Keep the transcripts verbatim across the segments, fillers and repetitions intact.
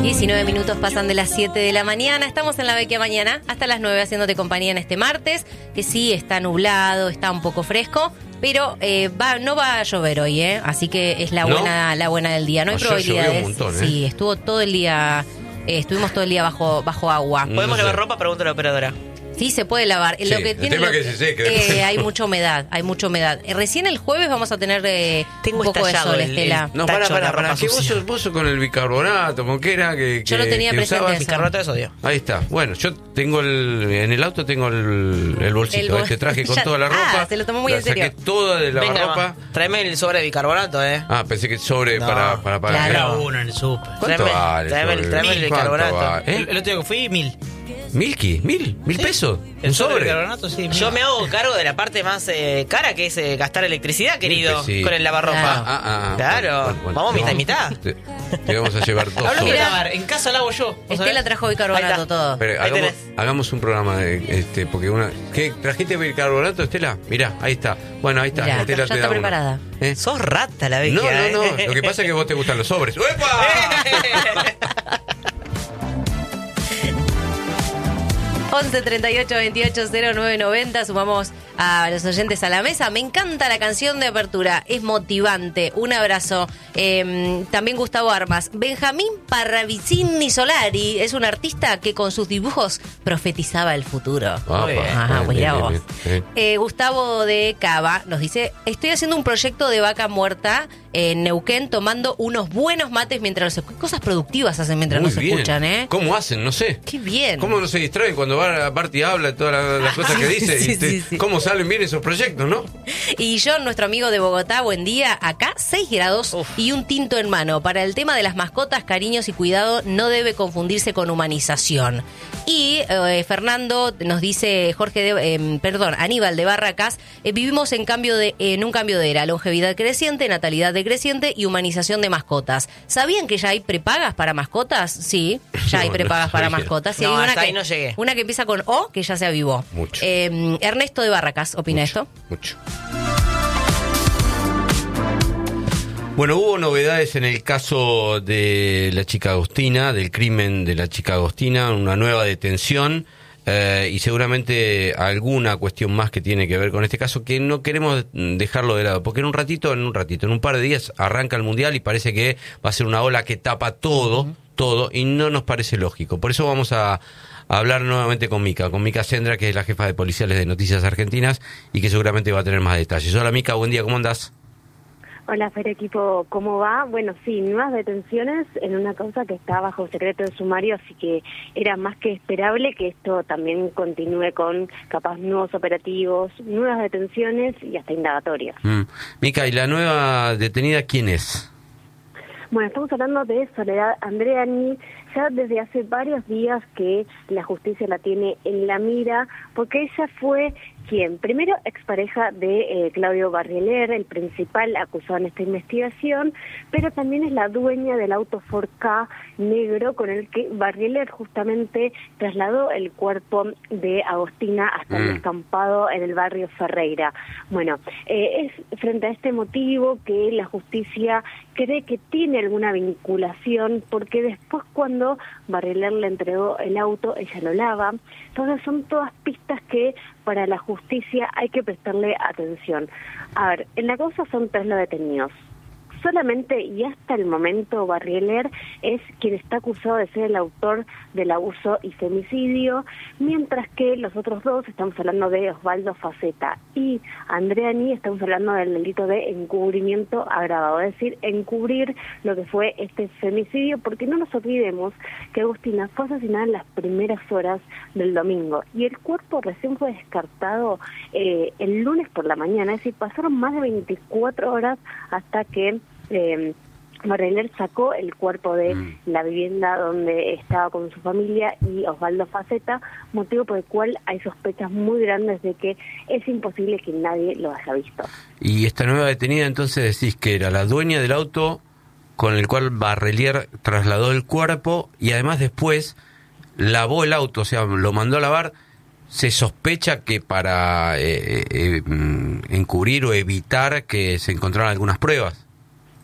diecinueve minutos pasan de las siete de la mañana. Estamos en La Vecchia Mañana hasta las nueve haciéndote compañía en este martes, que sí, está nublado, está un poco fresco, pero eh, va, no va a llover hoy, ¿eh? Así que es la ¿No? buena la buena del día. No hay Ayer probabilidades. llovió un montón, ¿eh? Sí, estuvo todo el día, eh, estuvimos todo el día bajo, bajo agua. No ¿Podemos sé. lavar ropa? Pregunta la operadora. Sí, se puede lavar. Sí, lo que el tiene tema lo- que se seque después. eh, hay mucha humedad, hay mucha humedad. Eh, recién el jueves vamos a tener eh, Tengo un poco de estallado sol, el- Estela. el- No, Tacho para, de para, la para. ropa Que vos sucia. sos, vos sos con el bicarbonato, ¿con qué era? Que, Yo lo que- tenía que presente usabas? eso. Bicarbonato de sodio. Ahí está. Bueno, yo tengo el... En el auto tengo el, el bolsito. El bol- Este traje con Ya- toda la ropa. ah, se lo tomó muy la en serio. saqué toda de la Venga, ropa. ma, tráeme el sobre de bicarbonato, eh. Ah, pensé que sobre No. para, para pagar. Claro. Era uno en el súper. ¿Cuánto Tráeme- vale? tráeme el- sobre? tráeme el ¿Cuánto bicarbonato. vale? El, ¿Eh? el otro día que fui, mil. ¿Milky? ¿Mil? ¿Mil Sí. pesos? El ¿Un sobre de sobre? bicarbonato, sí. mil. Yo me hago cargo de la parte más eh, cara, que es eh, gastar electricidad, querido, pesitos. con el lavarropa. Claro. Ah, ah, ah. Claro. Bueno, bueno, Vamos te mitad y mitad. Te, te vamos a llevar dos Hablando de sobres. lavar, en casa la hago yo. ¿vos Estela sabés? trajo Ahí bicarbonato está. todo. Pero Ahí hagamos, tenés. hagamos un programa de este, porque una. ¿Qué? ¿Trajiste bicarbonato, Estela? Mirá, ahí está. Bueno, ahí está. Mirá, Estela ya te está da uno. preparada. ¿Eh? Sos rata la No, vecchia, no, no. eh. Lo que pasa es que vos te gustan los sobres. ¡Uepa! once treinta y ocho veintiocho cero nueve noventa. Sumamos a los oyentes a la mesa. Me encanta la canción de apertura, es motivante. Un abrazo. Eh, también Gustavo Armas. Benjamín Parravicini Solari es un artista que con sus dibujos profetizaba el futuro. Apa, Muy bien. Ajá, bien, mirá bien, vos. bien, bien. Eh, Gustavo de Cava nos dice: estoy haciendo un proyecto de vaca muerta en Neuquén, tomando unos buenos mates mientras los escu- cosas productivas hacen mientras Muy nos bien. escuchan, ¿eh? ¿Cómo hacen? No sé. Qué bien. ¿Cómo no se distraen cuando va a Bart y habla todas las, las cosas que dice? Sí, y te- sí, sí. ¿Cómo salen bien esos proyectos, no? Y John, nuestro amigo de Bogotá, buen día. Acá seis grados Uf. y un tinto en mano. Para el tema de las mascotas, cariños y cuidado no debe confundirse con humanización. Y eh, Fernando nos dice, Jorge, de, eh, perdón, Aníbal de Barracas, eh, vivimos en cambio de en un cambio de era, longevidad creciente, natalidad decreciente y humanización de mascotas. ¿Sabían que ya hay prepagas para mascotas? Sí, ya hay No, prepagas no para sabía. mascotas. Sí, No, hay una hasta que, ahí no llegué. Una que empieza con O, que ya se avivó. Mucho. Eh, Ernesto de Barracas, ¿opina esto? Mucho. Bueno, hubo novedades en el caso de la chica Agostina, del crimen de la chica Agostina, una nueva detención eh, y seguramente alguna cuestión más que tiene que ver con este caso que no queremos dejarlo de lado, porque en un ratito, en un ratito, en un par de días arranca el Mundial y parece que va a ser una ola que tapa todo, todo, y no nos parece lógico. Por eso vamos a, a hablar nuevamente con Mica, con Mica Sendra, que es la jefa de policiales de Noticias Argentinas y que seguramente va a tener más detalles. Hola Mica, buen día, ¿cómo andás? Hola, Fer Equipo, ¿cómo va? Bueno, sí, nuevas detenciones en una causa que está bajo secreto de sumario, así que era más que esperable que esto también continúe con capaz nuevos operativos, nuevas detenciones y hasta indagatorias. Mm. Mica, ¿y la nueva detenida quién es? Bueno, estamos hablando de Soledad Andreani, ya desde hace varios días que la justicia la tiene en la mira, porque ella fue quien, primero expareja de eh, Claudio Barrieler, el principal acusado en esta investigación, pero también es la dueña del auto Ford Ka negro con el que Barrieler justamente trasladó el cuerpo de Agostina hasta Mm. el descampado en el barrio Ferreira. Bueno, eh, es frente a este motivo que la justicia cree que tiene alguna vinculación, porque después cuando Barrieler le entregó el auto, ella lo lava. Entonces son todas pistas que para la justicia hay que prestarle atención. A ver, en la causa son tres los detenidos. Solamente y hasta el momento Barrieler es quien está acusado de ser el autor del abuso y femicidio, mientras que los otros dos, estamos hablando de Osvaldo Faceta y Andreani, estamos hablando del delito de encubrimiento agravado, es decir, encubrir lo que fue este femicidio, porque no nos olvidemos que Agustina fue asesinada en las primeras horas del domingo y el cuerpo recién fue descartado eh, el lunes por la mañana, es decir, pasaron más de veinticuatro horas hasta que Eh, Barrieler sacó el cuerpo de Mm. la vivienda donde estaba con su familia y Osvaldo Faceta, motivo por el cual hay sospechas muy grandes de que es imposible que nadie lo haya visto. Y esta nueva detenida entonces decís que era la dueña del auto con el cual Barrelier trasladó el cuerpo y además después lavó el auto, o sea, lo mandó a lavar. ¿Se sospecha que para eh, eh, encubrir o evitar que se encontraran algunas pruebas?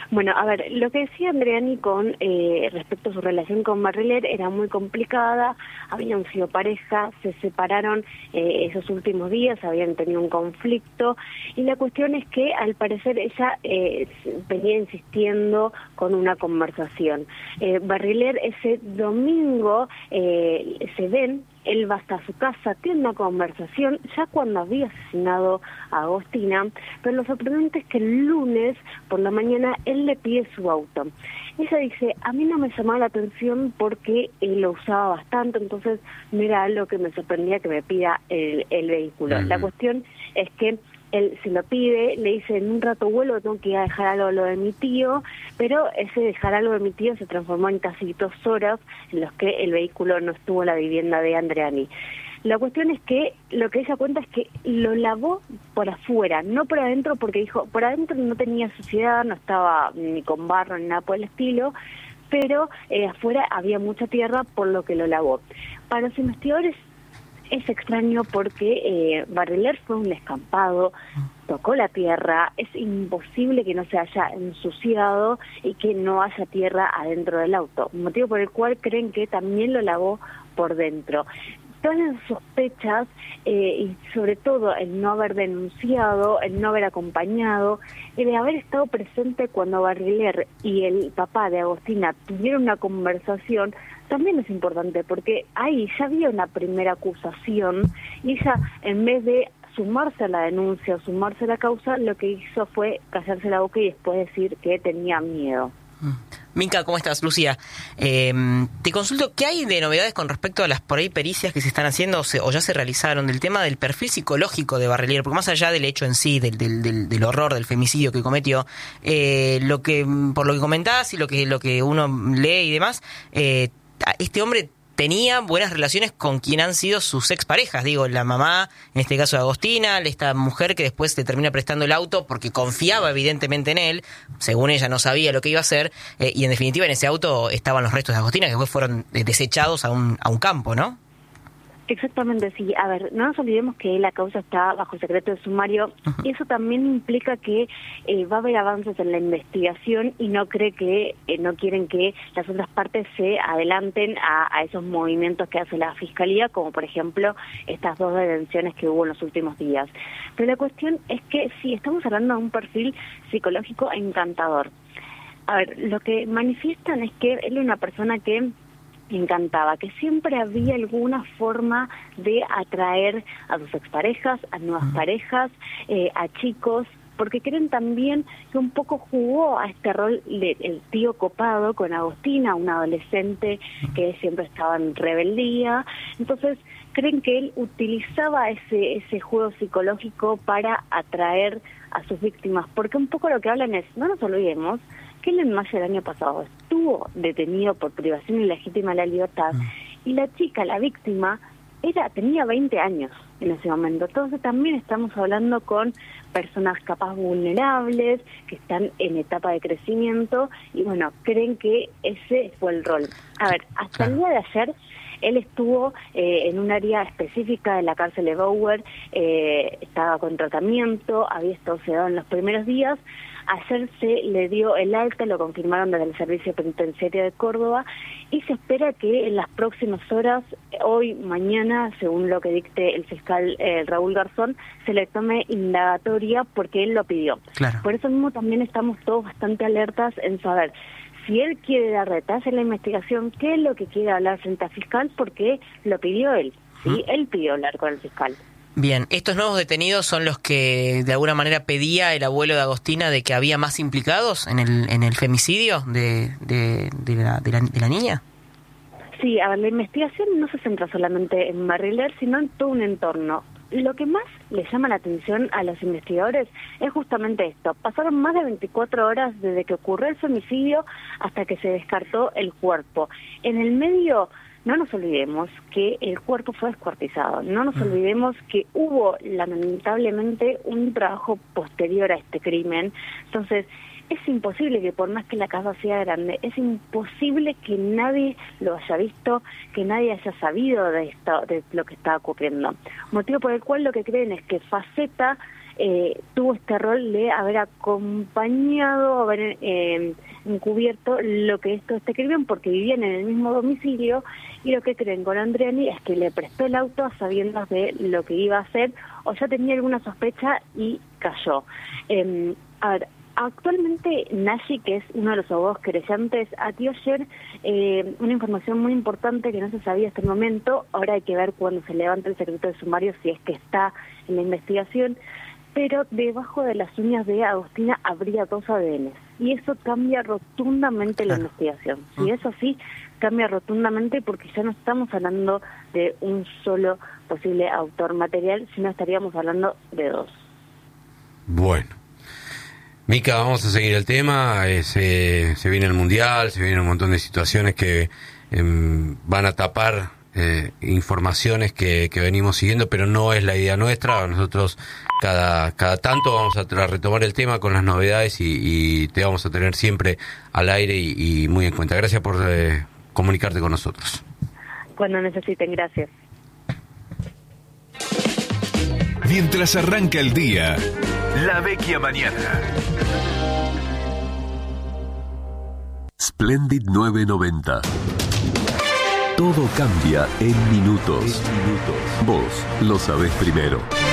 Bueno, a ver, lo que decía Andreani con eh, respecto a su relación con Barreler era muy complicada, habían sido pareja, se separaron eh, esos últimos días, habían tenido un conflicto, y la cuestión es que al parecer ella eh, venía insistiendo con una conversación. Eh, Barreler ese domingo eh, se ven, él va hasta su casa, tiene una conversación ya cuando había asesinado a Agostina, pero lo sorprendente es que el lunes por la mañana él le pide su auto. Ella dice, a mí no me llamaba la atención porque él lo usaba bastante, entonces no era algo que me sorprendía que me pida el, el vehículo. Uh-huh. La cuestión es que él se lo pide, le dice, en un rato vuelvo, tengo que ir a dejar algo lo de mi tío, pero ese dejar algo de mi tío se transformó en casi dos horas en los que el vehículo no estuvo en la vivienda de Andreani. La cuestión es que lo que ella cuenta es que lo lavó por afuera, no por adentro, porque dijo, por adentro no tenía suciedad, no estaba ni con barro ni nada por el estilo, pero eh, afuera había mucha tierra, por lo que lo lavó. Para los investigadores es extraño porque eh, Barreler fue un descampado, tocó la tierra, es imposible que no se haya ensuciado y que no haya tierra adentro del auto, motivo por el cual creen que también lo lavó por dentro. Todas las sospechas eh, y sobre todo el no haber denunciado, el no haber acompañado, el haber estado presente cuando Barreler y el papá de Agostina tuvieron una conversación, también es importante porque ahí ya había una primera acusación y ella, en vez de sumarse a la denuncia o sumarse a la causa, lo que hizo fue callarse la boca y después decir que tenía miedo. Minka, ¿cómo estás? Lucía, eh, te consulto, ¿qué hay de novedades con respecto a las por ahí pericias que se están haciendo o, se, o ya se realizaron del tema del perfil psicológico de Barreler? Porque más allá del hecho en sí, del, del, del, del horror, del femicidio que cometió, eh, lo que por lo que comentás y lo que, lo que uno lee y demás, eh, este hombre tenía buenas relaciones con quien han sido sus exparejas, digo, la mamá, en este caso de Agostina, esta mujer que después le termina prestando el auto porque confiaba evidentemente en él, según ella no sabía lo que iba a hacer, eh, y en definitiva en ese auto estaban los restos de Agostina que después fueron desechados a un, a un campo, ¿no? Exactamente, sí. A ver, no nos olvidemos que la causa está bajo secreto de sumario y eso también implica que eh, va a haber avances en la investigación y no cree que eh, no quieren que las otras partes se adelanten a, a esos movimientos que hace la Fiscalía, como por ejemplo estas dos detenciones que hubo en los últimos días. Pero la cuestión es que sí, estamos hablando de un perfil psicológico encantador. A ver, lo que manifiestan es que él es una persona que encantaba, que siempre había alguna forma de atraer a sus exparejas, a nuevas uh-huh. parejas, eh, a chicos, porque creen también que un poco jugó a este rol de, el tío copado con Agostina, una adolescente que siempre estaba en rebeldía. Entonces creen que él utilizaba ese, ese juego psicológico para atraer a sus víctimas, porque un poco lo que hablan es, no nos olvidemos, que él en mayo del año pasado estuvo detenido por privación ilegítima de la libertad mm. y la chica, la víctima, era tenía veinte años en ese momento. Entonces también estamos hablando con personas capaz vulnerables, que están en etapa de crecimiento y bueno, creen que ese fue el rol. A ver, hasta el día de ayer él estuvo eh, en un área específica de la cárcel de Bower, eh, estaba con tratamiento, había estado sedado en los primeros días. Ayer se le dio el alta, lo confirmaron desde el Servicio Penitenciario de Córdoba y se espera que en las próximas horas, hoy, mañana, según lo que dicte el fiscal eh, Raúl Garzón, se le tome indagatoria porque él lo pidió. Claro. Por eso mismo también estamos todos bastante alertas en saber si él quiere dar detalles en la investigación, qué es lo que quiere hablar frente al fiscal, porque lo pidió él, ¿sí? ¿Mm? Él pidió hablar con el fiscal. Bien, estos nuevos detenidos son los que de alguna manera pedía el abuelo de Agostina de que había más implicados en el en el femicidio de, de, de, la, de, la, de la niña. Sí, a ver, la investigación no se centra solamente en Barreler, sino en todo un entorno. Lo que más le llama la atención a los investigadores es justamente esto. Pasaron más de veinticuatro horas desde que ocurrió el femicidio hasta que se descartó el cuerpo. En el medio, no nos olvidemos que el cuerpo fue descuartizado. No nos olvidemos que hubo, lamentablemente, un trabajo posterior a este crimen. Entonces, es imposible que por más que la casa sea grande, es imposible que nadie lo haya visto, que nadie haya sabido de esto, de lo que estaba ocurriendo. Motivo por el cual lo que creen es que Faceta eh, tuvo este rol de haber acompañado, haber eh, encubierto lo que esto este crimen, porque vivían en el mismo domicilio, y lo que creen con Andreani es que le prestó el auto a sabiendas de lo que iba a hacer, o ya tenía alguna sospecha y cayó. Eh, a ver, actualmente Nashi, que es uno de los abogados querellantes, dio ayer eh, una información muy importante que no se sabía hasta el momento. Ahora hay que ver cuando se levante el secreto de sumario si es que está en la investigación, pero debajo de las uñas de Agostina habría dos A D N, y eso cambia rotundamente la investigación. Si es así, cambia rotundamente, porque ya no estamos hablando de un solo posible autor material, sino estaríamos hablando de dos. Bueno. Mica, vamos a seguir el tema, eh, se, se viene el Mundial, se vienen un montón de situaciones que eh, van a tapar eh, informaciones que, que venimos siguiendo, pero no es la idea nuestra. Nosotros cada, cada tanto vamos a, a retomar el tema con las novedades y, y te vamos a tener siempre al aire y, y muy en cuenta. Gracias por eh, comunicarte con nosotros. Cuando necesiten, gracias. Mientras arranca el día, La Vecchia Mañana. Splendid nueve noventa. Todo cambia en minutos. Vos lo sabés primero.